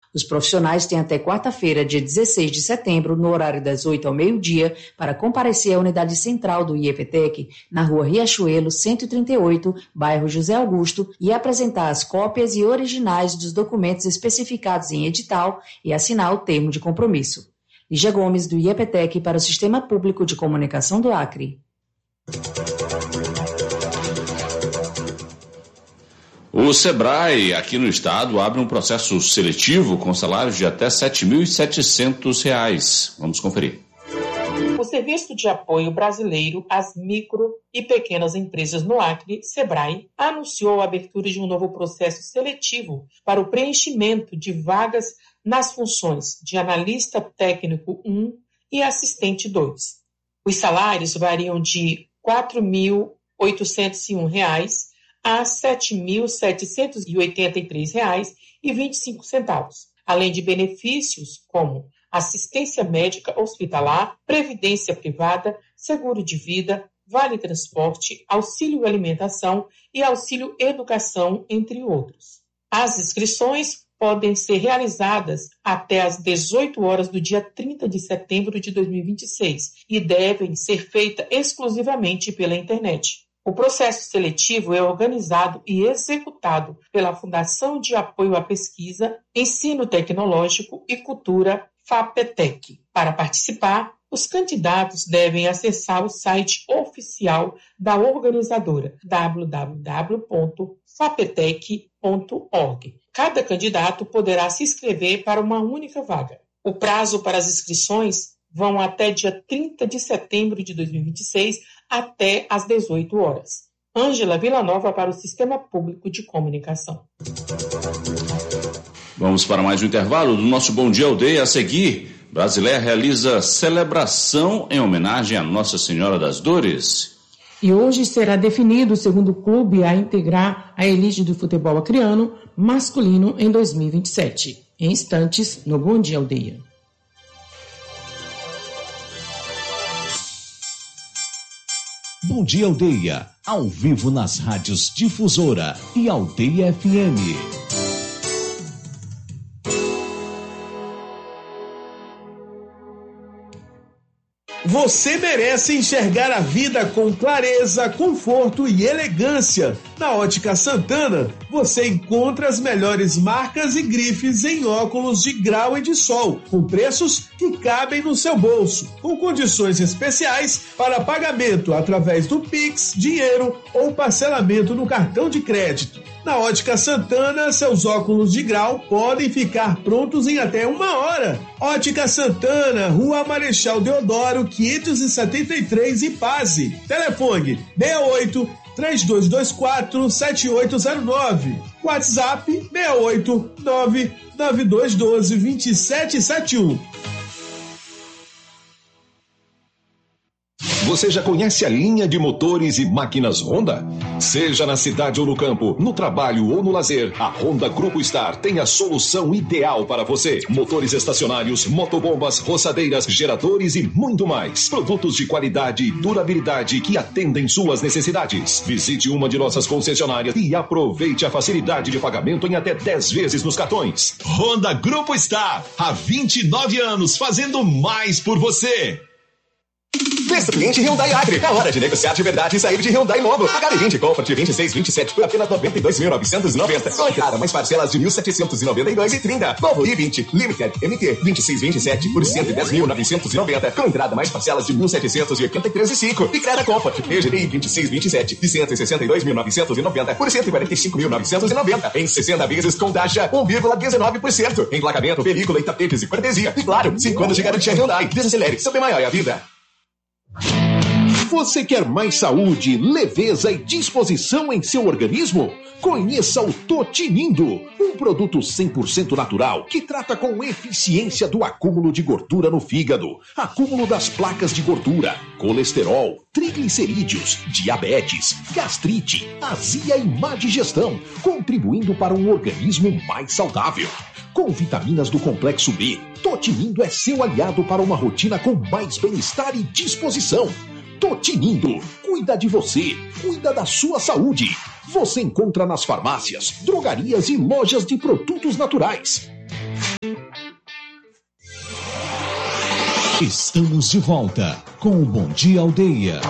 Os profissionais têm até quarta-feira, dia 16 de setembro, no horário das 8 ao meio-dia, para comparecer à unidade central do IEPTEC, na rua Riachuelo, 138, bairro José Augusto, e apresentar as cópias e originais dos documentos especificados em edital e assinar o termo de compromisso. Lígia Gomes, do IEPTEC, para o Sistema Público de Comunicação do Acre. O SEBRAE, aqui no estado, abre um processo seletivo com salários de até R$ 7.700. Vamos conferir. O Serviço de Apoio Brasileiro às Micro e Pequenas Empresas no Acre, SEBRAE, anunciou a abertura de um novo processo seletivo para o preenchimento de vagas nas funções de analista técnico 1 e assistente 2. Os salários variam de R$ 4.801 a R$ 7.783,25, além de benefícios como assistência médica hospitalar, previdência privada, seguro de vida, vale transporte, auxílio alimentação e auxílio educação, entre outros. As inscrições podem ser realizadas até às 18 horas do dia 30 de setembro de 2026 e devem ser feitas exclusivamente pela internet. O processo seletivo é organizado e executado pela Fundação de Apoio à Pesquisa, Ensino Tecnológico e Cultura, FAPETEC. Para participar, os candidatos devem acessar o site oficial da organizadora, www.fapetec.org. Cada candidato poderá se inscrever para uma única vaga. O prazo para as inscrições vão até dia 30 de setembro de 2026, até às 18 horas. Ângela Villanova para o Sistema Público de Comunicação. Vamos para mais um intervalo do nosso Bom Dia Aldeia. A seguir, Brasileira realiza celebração em homenagem a Nossa Senhora das Dores. E hoje será definido o segundo clube a integrar a elite do futebol acreano masculino em 2027. Em instantes, no Bom Dia Aldeia. Bom Dia Aldeia, ao vivo nas rádios Difusora e Aldeia FM. Você merece enxergar a vida com clareza, conforto e elegância. Na Ótica Santana, você encontra as melhores marcas e grifes em óculos de grau e de sol, com preços que cabem no seu bolso, com condições especiais para pagamento através do Pix, dinheiro ou parcelamento no cartão de crédito. Na Ótica Santana, seus óculos de grau podem ficar prontos em até 1 hora. Ótica Santana, Rua Marechal Deodoro, 573, Ipase. Telefone 68-3224-7809. WhatsApp 689-9212-2771. Você já conhece a linha de motores e máquinas Honda? Seja na cidade ou no campo, no trabalho ou no lazer, a Honda Grupo Star tem a solução ideal para você. Motores estacionários, motobombas, roçadeiras, geradores e muito mais. Produtos de qualidade e durabilidade que atendem suas necessidades. Visite uma de nossas concessionárias e aproveite a facilidade de pagamento em até 10 vezes nos cartões. Honda Grupo Star, há 29 anos fazendo mais por você. Festa cliente Hyundai Acre. É hora de negociar de verdade e sair de Hyundai novo. HB20 Comfort 2627 por apenas 92.990. Com entrada mais parcelas de 1.792,30. Novo i20 Limited MT 2627 por 110.990. Com entrada mais parcelas de 1.783,5. E Creta Comfort EGDI 2627 de 162.990 por 145.990. Em 60 vezes com taxa 1,19%. Emplacamento, película e tapetes e cortesia. E claro, 5 anos de garantia Hyundai. Desacelere, seu bem maior é a vida. Você quer mais saúde, leveza e disposição em seu organismo? Conheça o Totinindo, um produto 100% natural que trata com eficiência do acúmulo de gordura no fígado, acúmulo das placas de gordura, colesterol, triglicerídeos, diabetes, gastrite, azia e má digestão, contribuindo para um organismo mais saudável. Com vitaminas do complexo B, Totinindo é seu aliado para uma rotina com mais bem-estar e disposição. Totinindo, cuida de você, cuida da sua saúde. Você encontra nas farmácias, drogarias e lojas de produtos naturais. Estamos de volta com o Bom Dia Aldeia.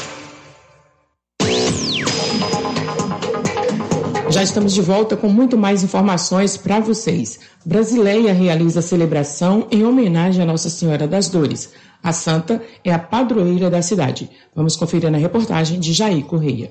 Já estamos de volta com muito mais informações para vocês. Brasileia realiza celebração em homenagem a Nossa Senhora das Dores. A santa é a padroeira da cidade. Vamos conferir na reportagem de Jair Correia.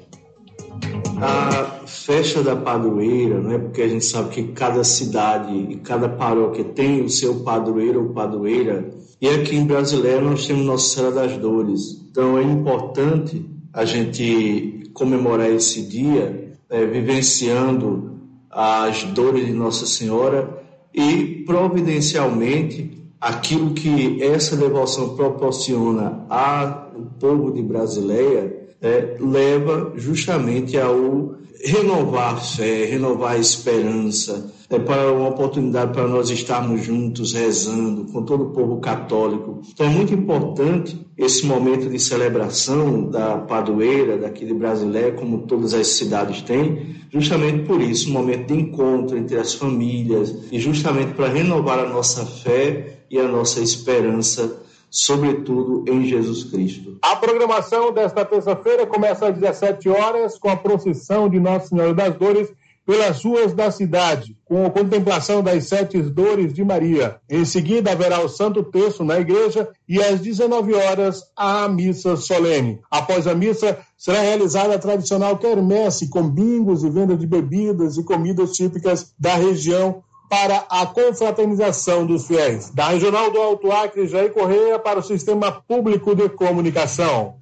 A festa da padroeira, né? Porque a gente sabe que cada cidade e cada paróquia tem o seu padroeiro ou padroeira. E aqui em Brasileia nós temos Nossa Senhora das Dores. Então é importante a gente comemorar esse dia vivenciando as dores de Nossa Senhora e providencialmente aquilo que essa devoção proporciona ao povo de Brasileia leva justamente ao renovar a fé, renovar a esperança, para uma oportunidade para nós estarmos juntos rezando com todo o povo católico. Então é muito importante esse momento de celebração da padroeira daqui de Brasileia, como todas as cidades têm, justamente por isso, um momento de encontro entre as famílias e justamente para renovar a nossa fé e a nossa esperança, sobretudo em Jesus Cristo. A programação desta terça-feira começa às 17 horas com a procissão de Nossa Senhora das Dores pelas ruas da cidade, com a contemplação das 7 dores de Maria. Em seguida, haverá o Santo Terço na igreja e às 19 horas a missa solene. Após a missa, será realizada a tradicional quermesse com bingos e venda de bebidas e comidas típicas da região para a confraternização dos fiéis. Da Regional do Alto Acre, Jair Correia, para o Sistema Público de Comunicação.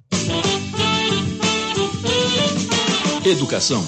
Educação.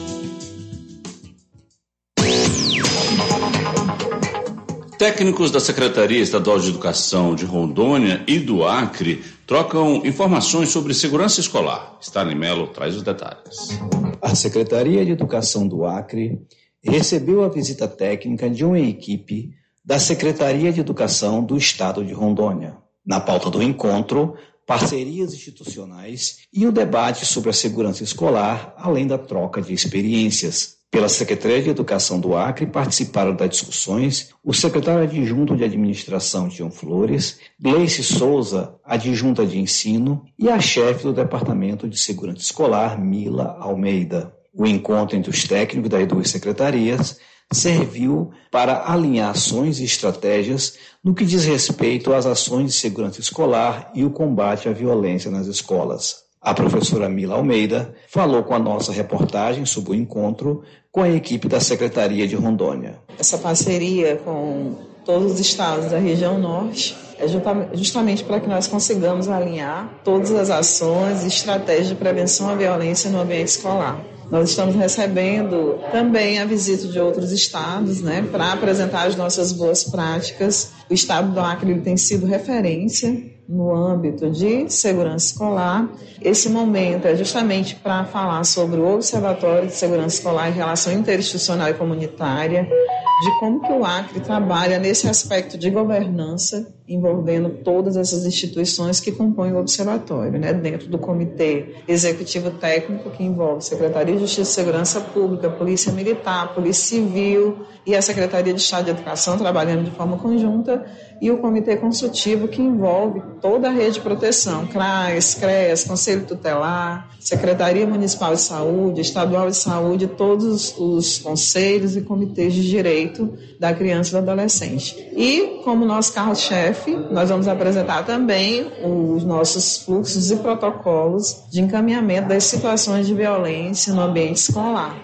Técnicos da Secretaria Estadual de Educação de Rondônia e do Acre trocam informações sobre segurança escolar. Starley Mello traz os detalhes. A Secretaria de Educação do Acre recebeu a visita técnica de uma equipe da Secretaria de Educação do Estado de Rondônia. Na pauta do encontro, parcerias institucionais e o debate sobre a segurança escolar, além da troca de experiências. Pela Secretaria de Educação do Acre participaram das discussões o secretário adjunto de Administração, Tião Flores, Gleice Souza, adjunta de Ensino, e a chefe do Departamento de Segurança Escolar, Mila Almeida. O encontro entre os técnicos das duas secretarias serviu para alinhar ações e estratégias no que diz respeito às ações de segurança escolar e o combate à violência nas escolas. A professora Mila Almeida falou com a nossa reportagem sobre o encontro com a equipe da Secretaria de Rondônia. Essa parceria com todos os estados da região norte é justamente para que nós consigamos alinhar todas as ações e estratégias de prevenção à violência no ambiente escolar. Nós estamos recebendo também a visita de outros estados, para apresentar as nossas boas práticas. O estado do Acre tem sido referência no âmbito de segurança escolar. Esse momento é justamente para falar sobre o Observatório de Segurança Escolar em relação interinstitucional e comunitária, de como que o Acre trabalha nesse aspecto de governança, envolvendo todas essas instituições que compõem o observatório, dentro do Comitê Executivo Técnico, que envolve Secretaria de Justiça e Segurança Pública, Polícia Militar, Polícia Civil e a Secretaria de Estado de Educação, trabalhando de forma conjunta, e o Comitê Consultivo, que envolve toda a rede de proteção, CRAS, CREAS, Conselho Tutelar, Secretaria Municipal de Saúde, Estadual de Saúde, todos os conselhos e comitês de direito da criança e do adolescente. E, como nosso carro-chefe, nós vamos apresentar também os nossos fluxos e protocolos de encaminhamento das situações de violência no ambiente escolar,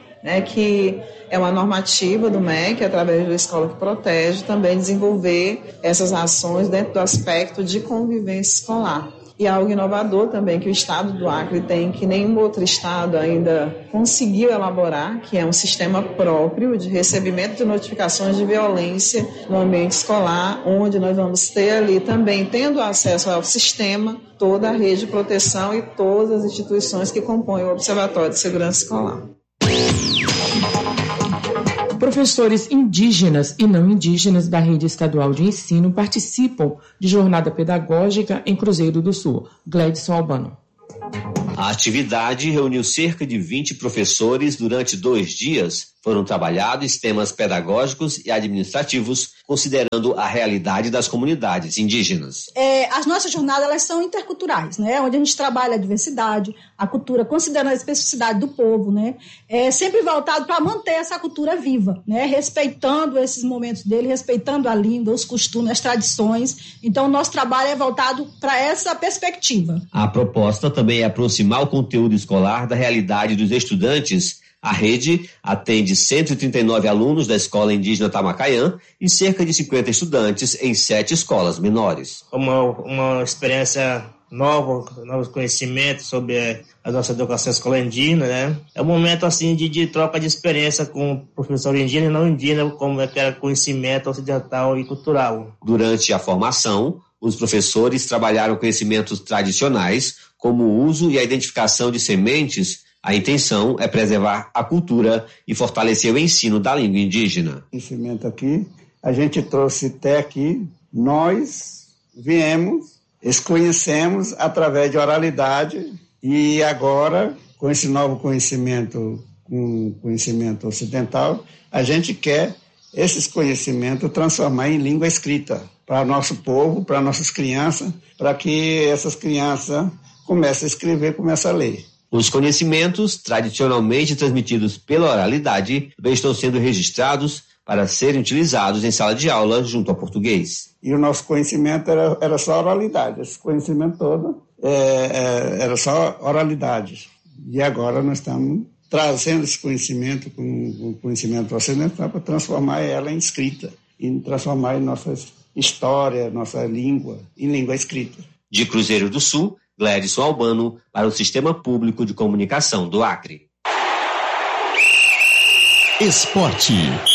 que é uma normativa do MEC, através da Escola que Protege, também desenvolver essas ações dentro do aspecto de convivência escolar. E algo inovador também que o estado do Acre tem, que nenhum outro estado ainda conseguiu elaborar, que é um sistema próprio de recebimento de notificações de violência no ambiente escolar, onde nós vamos ter ali também, tendo acesso ao sistema, toda a rede de proteção e todas as instituições que compõem o Observatório de Segurança Escolar. Professores indígenas e não indígenas da Rede Estadual de Ensino participam de jornada pedagógica em Cruzeiro do Sul. Gledson Albano. A atividade reuniu cerca de 20 professores durante 2 dias Foram trabalhados temas pedagógicos e administrativos, considerando a realidade das comunidades indígenas. As nossas jornadas, elas são interculturais, né? Onde a gente trabalha a diversidade, a cultura, considerando a especificidade do povo, né? Sempre voltado para manter essa cultura viva, né? Respeitando esses momentos dele, respeitando a língua, os costumes, as tradições. Então, o nosso trabalho é voltado para essa perspectiva. A proposta também é aproximar o conteúdo escolar da realidade dos estudantes. A rede atende 139 alunos da Escola Indígena Tamacaiã e cerca de 50 estudantes em 7 escolas menores. Uma experiência nova, novos conhecimentos sobre a nossa educação escolar indígena, né? É um momento assim de troca de experiência com o professor indígena e não indígena, como é conhecimento ocidental e cultural. Durante a formação, os professores trabalharam conhecimentos tradicionais, como o uso e a identificação de sementes. A intenção é preservar a cultura e fortalecer o ensino da língua indígena. Conhecimento aqui, a gente trouxe até aqui, nós viemos, conhecemos através de oralidade e agora, com esse novo conhecimento, com conhecimento ocidental, a gente quer esses conhecimentos transformar em língua escrita para o nosso povo, para nossas crianças, para que essas crianças comecem a escrever, comecem a ler. Os conhecimentos, tradicionalmente transmitidos pela oralidade, também estão sendo registrados para serem utilizados em sala de aula junto ao português. E o nosso conhecimento era só oralidade, esse conhecimento todo era só oralidade. E agora nós estamos trazendo esse conhecimento, com o conhecimento ocidental, para transformar ela em escrita, e transformar em nossa história, nossa língua, em língua escrita. De Cruzeiro do Sul, Gledson Albano, para o Sistema Público de Comunicação do Acre. Esporte.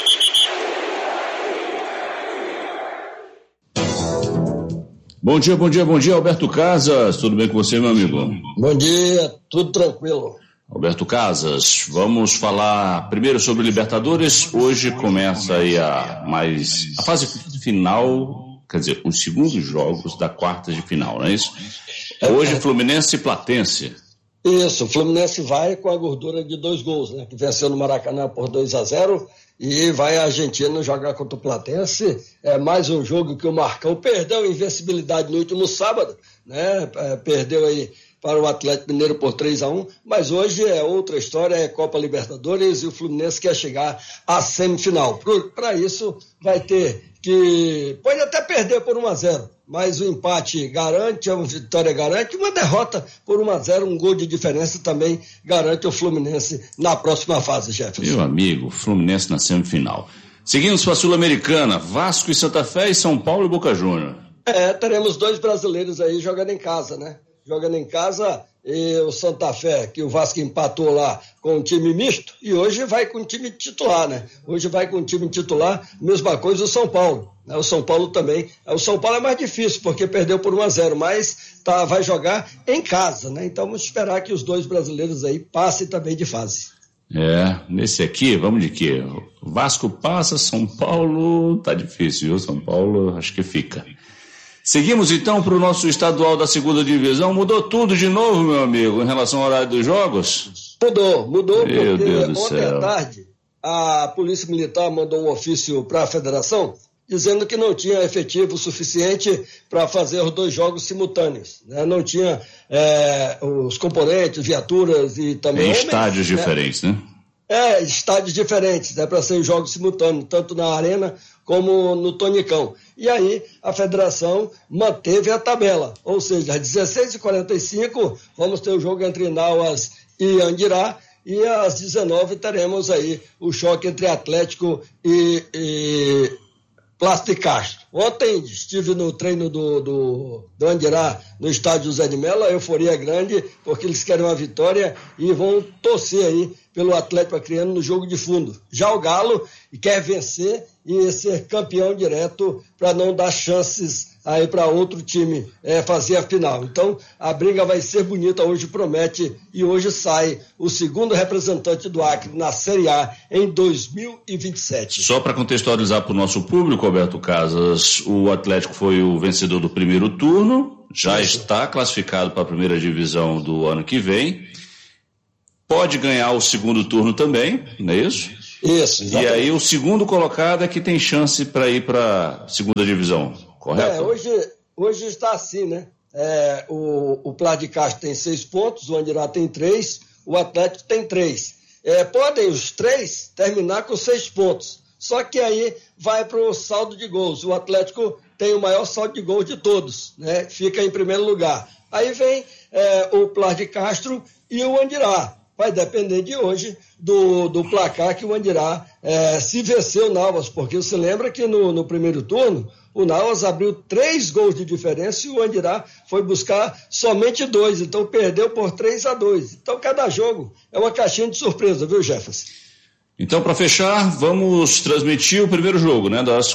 Bom dia, Alberto Casas. Tudo bem com você, meu amigo? Bom dia, tudo tranquilo. Alberto Casas, vamos falar primeiro sobre Libertadores. Hoje começa aí a fase final, quer dizer, os segundos jogos da quarta de final, não é isso? Hoje Fluminense e Platense. Isso, o Fluminense vai com a gordura de 2 gols, né? Que venceu no Maracanã por 2-0 e vai a Argentina jogar contra o Platense. É mais um jogo que o Marcão perdeu a invencibilidade no último sábado, né? Perdeu aí para o Atlético Mineiro por 3-1, mas hoje é outra história, é Copa Libertadores e o Fluminense quer chegar à semifinal. Para isso vai ter que, pode até perder por 1-0, mas o empate garante, a vitória garante, uma derrota por 1-0, um gol de diferença também garante o Fluminense na próxima fase, Jefferson. Meu amigo, Fluminense na semifinal. Seguimos para a Sul-Americana, Vasco e Santa Fé e São Paulo e Boca Juniors. Teremos 2 brasileiros aí jogando em casa, né? Jogando em casa, e o Santa Fé, que o Vasco empatou lá com um time misto, e hoje vai com o time titular, né? Hoje vai com o time titular, mesma coisa o São Paulo. Né? O São Paulo também. O São Paulo é mais difícil, porque perdeu por 1-0, mas vai jogar em casa, né? Então vamos esperar que os 2 brasileiros aí passem também de fase. Nesse aqui, vamos de quê? O Vasco passa, São Paulo tá difícil, viu? São Paulo acho que fica. Seguimos então para o nosso estadual da segunda divisão. Mudou tudo de novo, meu amigo, em relação ao horário dos jogos? Mudou, meu porque Deus do ontem céu. à tarde a Polícia Militar mandou um ofício para a federação dizendo que não tinha efetivo suficiente para fazer os 2 jogos simultâneos. Né? Não tinha os componentes, viaturas e também... Em estádios diferentes, né? Estádios diferentes, para ser jogos simultâneos, tanto na Arena como no Tonicão. E aí a federação manteve a tabela, ou seja, às 16h45 vamos ter o jogo entre Nauas e Andirá, e às 19h teremos aí o choque entre Atlético e Plástico Castro. Ontem estive no treino do Andirá no estádio José de Mello, a euforia é grande, porque eles querem uma vitória e vão torcer aí pelo Atlético Acreano no jogo de fundo. Já o Galo quer vencer e ser campeão direto para não dar chances aí para outro time fazer a final. Então a briga vai ser bonita, hoje promete, e hoje sai o segundo representante do Acre na Série A em 2027. Só para contextualizar para o nosso público, Alberto Casas, o Atlético foi o vencedor do primeiro turno, já está classificado para a primeira divisão do ano que vem. Pode ganhar o segundo turno também, não é isso? Isso, exatamente. E aí o segundo colocado é que tem chance para ir para a segunda divisão, correto? Hoje está assim, né? O Plá de Castro tem 6 pontos, o Andirá tem 3, o Atlético tem 3. Podem os 3 terminar com 6 pontos, só que aí vai para o saldo de gols. O Atlético tem o maior saldo de gols de todos, né? Fica em primeiro lugar. Aí vem o Plá de Castro e o Andirá. Vai depender de hoje do placar que o Andirá se venceu o Nauas, porque você lembra que no primeiro turno o Nauas abriu 3 gols de diferença e o Andirá foi buscar somente 2, então perdeu por 3-2. Então cada jogo é uma caixinha de surpresa, viu, Jefferson? Então, para fechar, vamos transmitir o primeiro jogo, né, das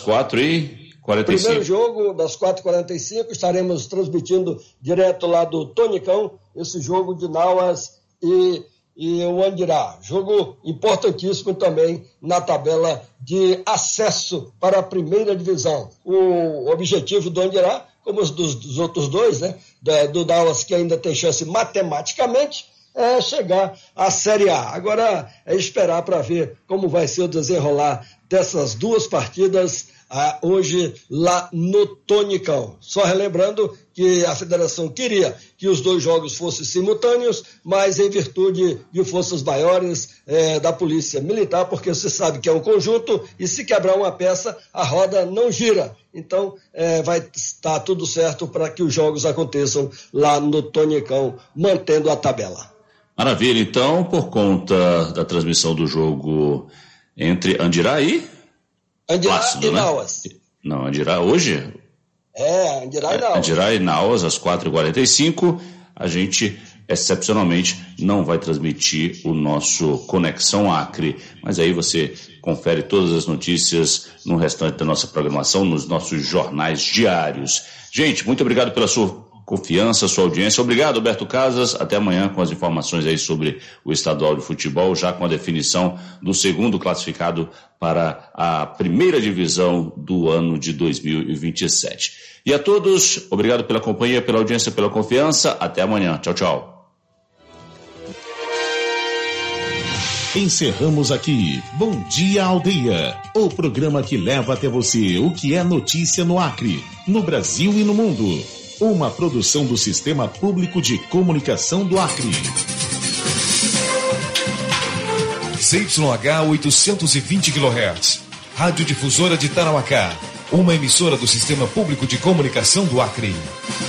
4h45. Primeiro jogo das 4h45, estaremos transmitindo direto lá do Tonicão, esse jogo de Nauas e o Andirá. Jogo importantíssimo também na tabela de acesso para a primeira divisão. O objetivo do Andirá, como os dos outros dois, né, do Nauas, que ainda tem chance matematicamente, é chegar à Série A. Agora é esperar para ver como vai ser o desenrolar dessas 2 partidas hoje lá no Tonicão. Só relembrando que a federação queria que os 2 jogos fossem simultâneos, mas em virtude de forças maiores da Polícia Militar, porque você sabe que é um conjunto e se quebrar uma peça, a roda não gira. Então vai estar tudo certo para que os jogos aconteçam lá no Tonicão, mantendo a tabela. Maravilha, então, por conta da transmissão do jogo entre Andirá e... Andirá Plácido, e né? Nauas. Não, Andirá hoje? Andirá e Nauas. Andirá e Nauas, às 4h45. A gente, excepcionalmente, não vai transmitir o nosso Conexão Acre. Mas aí você confere todas as notícias no restante da nossa programação, nos nossos jornais diários. Gente, muito obrigado pela sua confiança, sua audiência. Obrigado, Alberto Casas. Até amanhã com as informações aí sobre o estadual de futebol, já com a definição do segundo classificado para a primeira divisão do ano de 2027. E a todos, obrigado pela companhia, pela audiência, pela confiança. Até amanhã. Tchau, tchau. Encerramos aqui Bom Dia Aldeia, o programa que leva até você o que é notícia no Acre, no Brasil e no mundo. Uma produção do Sistema Público de Comunicação do Acre. CYH 820 kHz, Rádio Difusora de Tarauacá, uma emissora do Sistema Público de Comunicação do Acre.